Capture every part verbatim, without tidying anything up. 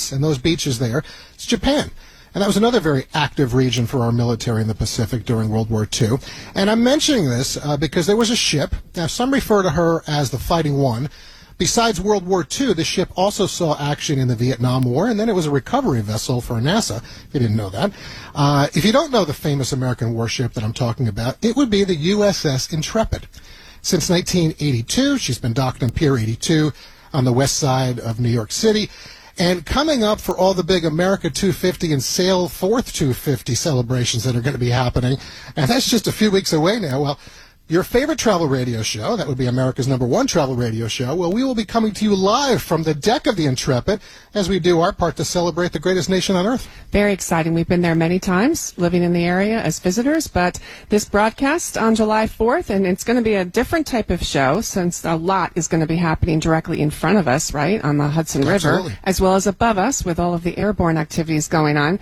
Flats and those beaches there. It's Japan. And that was another very active region for our military in the Pacific during World War Two. And I'm mentioning this uh, because there was a ship. Now, some refer to her as the Fighting One. Besides World War Two, the ship also saw action in the Vietnam War, and then it was a recovery vessel for NASA, if you didn't know that. Uh, if you don't know the famous American warship that I'm talking about, it would be the U S S Intrepid. Since nineteen eighty-two, she's been docked on Pier eighty-two on the west side of New York City. And coming up for all the big America two fifty and Sail Forth two fifty celebrations that are going to be happening, and that's just a few weeks away now, well, your favorite travel radio show, that would be America's number one travel radio show, well, we will be coming to you live from the deck of the Intrepid as we do our part to celebrate the greatest nation on earth. Very exciting. We've been there many times, living in the area as visitors, but this broadcast on July fourth, and it's going to be a different type of show since a lot is going to be happening directly in front of us, right, on the Hudson River, Absolutely. As well as above us with all of the airborne activities going on.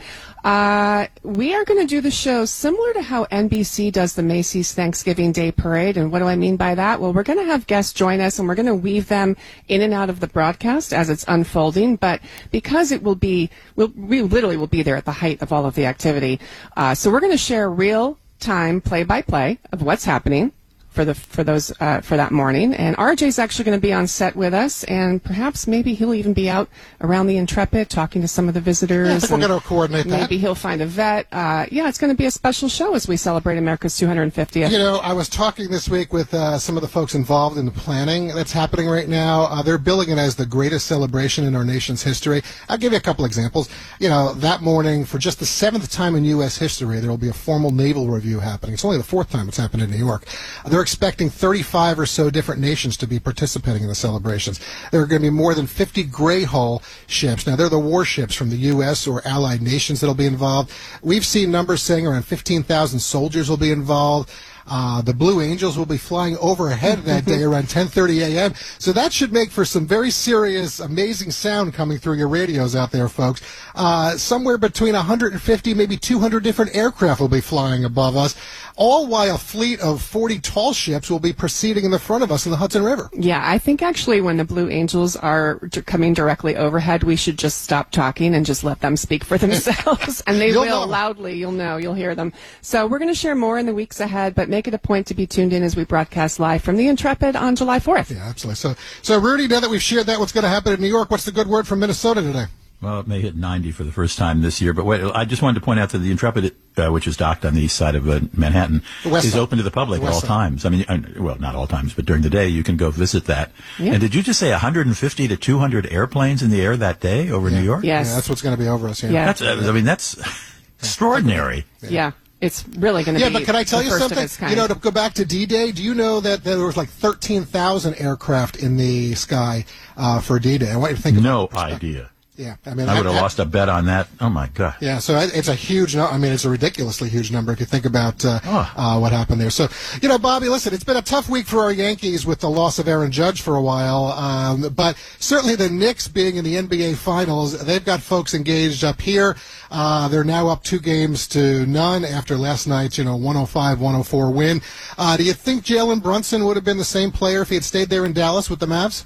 Uh, we are going to do the show similar to how N B C does the Macy's Thanksgiving Day Parade. And what do I mean by that? Well, we're going to have guests join us, and we're going to weave them in and out of the broadcast as it's unfolding. But because it will be, we'll, we literally will be there at the height of all of the activity. Uh, so we're going to share real-time play-by-play of what's happening for the for those uh, for that morning, and R J's actually going to be on set with us, and perhaps maybe he'll even be out around the Intrepid talking to some of the visitors. Yeah, I think we're going to coordinate maybe that. Maybe he'll find a vet. Uh, yeah, it's going to be a special show as we celebrate America's two hundred fiftieth. You know, I was talking this week with uh, some of the folks involved in the planning that's happening right now. Uh, they're billing it as the greatest celebration in our nation's history. I'll give you a couple examples. You know, that morning, for just the seventh time in U S history, there will be a formal naval review happening. It's only the fourth time it's happened in New York. They're expecting thirty-five or so different nations to be participating in the celebrations. There are going to be more than fifty gray hull ships. Now, they're the warships from the U S or allied nations that will be involved. We've seen numbers saying around fifteen thousand soldiers will be involved. Uh, the Blue Angels will be flying overhead that day around ten thirty a.m. So that should make for some very serious, amazing sound coming through your radios out there, folks. Uh, somewhere between one hundred fifty, maybe two hundred different aircraft will be flying above us, all while a fleet of forty tall ships will be proceeding in the front of us in the Hudson River. Yeah, I think actually when the Blue Angels are d- coming directly overhead, we should just stop talking and just let them speak for themselves. And they You'll will know. loudly. You'll know. You'll hear them. So we're going to share more in the weeks ahead, but make it a point to be tuned in as we broadcast live from the Intrepid on July fourth. Yeah, absolutely. So, so Rudy, now that we've shared that, what's going to happen in New York, what's the good word from Minnesota today? Well, it may hit ninety for the first time this year. But wait, I just wanted to point out that the Intrepid, uh, which is docked on the east side of uh, Manhattan, West is side. open to the public The at all west side. times. I mean, uh, well, not all times, but during the day you can go visit that. Yeah. And did you just say one hundred fifty to two hundred airplanes in the air that day over Yeah. New York? Yes. Yeah, that's what's going to be over us here. Yeah. That's, uh, I mean, that's extraordinary. Yeah. It's really going to Yeah, be but can I tell the you first something? of its kind. You know, to go back to D-Day, do you know that there was like thirteen thousand aircraft in the sky uh, for D-Day? I want you to think No about that. idea. Yeah, I mean, I would have I- lost a bet on that. Oh, my God. Yeah, so it- it's a huge, no- I mean, it's a ridiculously huge number if you think about uh, Oh. uh, what happened there. So, you know, Bobby, listen, it's been a tough week for our Yankees with the loss of Aaron Judge for a while, um, but certainly the Knicks being in the N B A Finals, they've got folks engaged up here. Uh, they're now up two games to none after last night's, you know, one oh five one oh four win. Uh, do you think Jalen Brunson would have been the same player if he had stayed there in Dallas with the Mavs?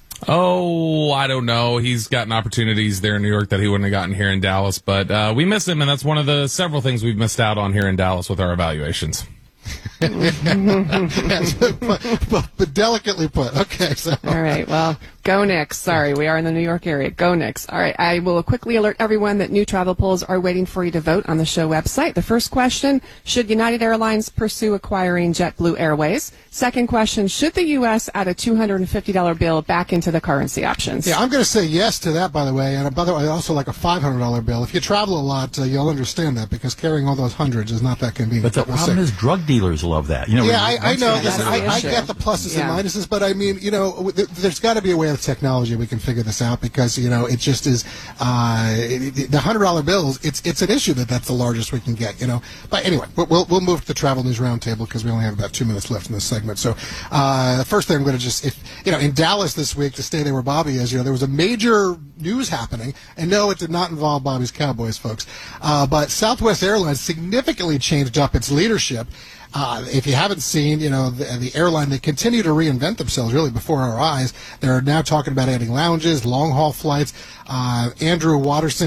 Oh, I don't know. He's gotten opportunities there in New York that he wouldn't have gotten here in Dallas, but uh, we miss him, and that's one of the several things we've missed out on here in Dallas with our evaluations. Yes, but, but, but delicately put. Okay, so. All right, well, go Knicks. Sorry, we are in the New York area. Go Knicks. All right, I will quickly alert everyone that new travel polls are waiting for you to vote on the show website. The first question, should United Airlines pursue acquiring JetBlue Airways? Second question, should the U S add a two hundred fifty dollars bill back into the currency options? Yeah, I'm going to say yes to that, by the way. And by the way, I also like a five hundred dollars bill. If you travel a lot, uh, you'll understand that because carrying all those hundreds is not that convenient. But the we'll problem see. is drug dealers love that. You know, Yeah, I, I know. That's Listen, the I, I issue. get the pluses Yeah. and minuses, but I mean, you know, th- there's got to be a way with technology we can figure this out because, you know, it just is, uh, it, it, the one hundred dollars bills, it's it's an issue that that's the largest we can get, you know. But anyway, we'll, we'll, we'll move to the Travel News Roundtable because we only have about two minutes left in this segment. So uh, the first thing I'm going to just, if you know, in Dallas this week, to stay there where Bobby is, you know, there was a major news happening, and no, it did not involve Bobby's Cowboys, folks. Uh, but Southwest Airlines significantly changed up its leadership. Uh, if you haven't seen, you know, the, the airline, they continue to reinvent themselves really before our eyes. They're now talking about adding lounges, long-haul flights. Uh, Andrew Watterson